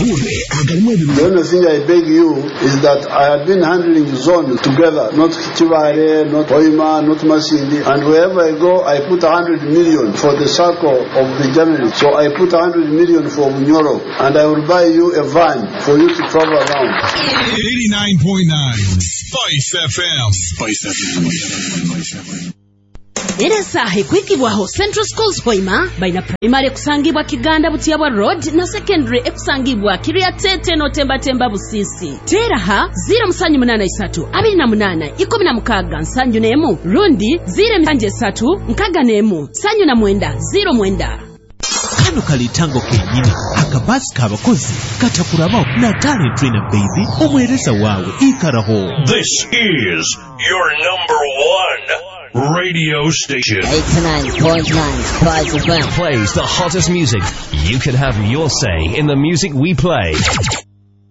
The only thing I beg you is that I have been handling zone together, not Chivare, not Oima, not Masindi, and wherever I go, I put 100 million for the circle of the journalists. So I put 100 million for Munyoro, and I will buy you a van for you to travel around. 89.9 Spice FM. Spice FM. Era sahi kwikibwaho Central Schools Hoima baina primary ekusangibwa Kiganda Butiyabwa Road na secondary ekusangibwa Kiriatete no Temba Busisi. Teraha 083 28 16 nsanju nemu rundi 073 nkaga nemu sanyu na mwenda 09. Kano kalitango kenyini akabasi kabakozi katakuraba na talent trainer baby omwereza wawe ikaraho. This is your number one radio station. 89.9 Spice FM plays the hottest music. You can have your say in the music we play.